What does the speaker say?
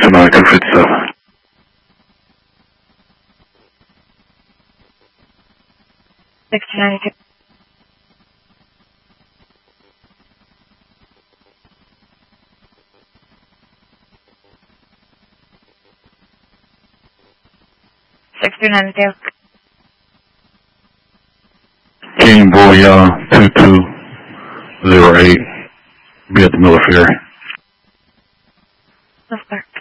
Sonoma 257. King Boy 2208. Be at the Miller Ferry. Yes, sir.